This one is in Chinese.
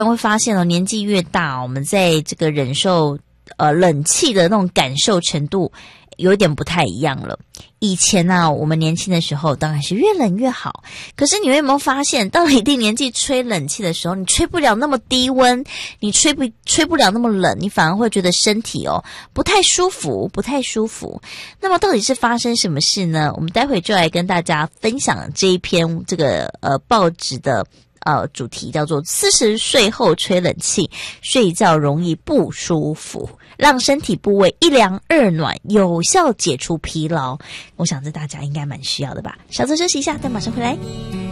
会发现哦，年纪越大，我们在这个忍受冷气的那种感受程度有点不太一样了。以前呢，我们年轻的时候当然是越冷越好，可是你有没有发现，到了一定年纪吹冷气的时候，你吹不了那么低温，你吹不了那么冷，你反而会觉得身体不太舒服。那么到底是发生什么事呢？我们待会就来跟大家分享这一篇这个报纸的主题叫做40岁后吹冷气，睡觉容易不舒服，让身体部位一凉二暖，有效解除疲劳。我想这大家应该蛮需要的吧。小侧休息一下，待马上回来。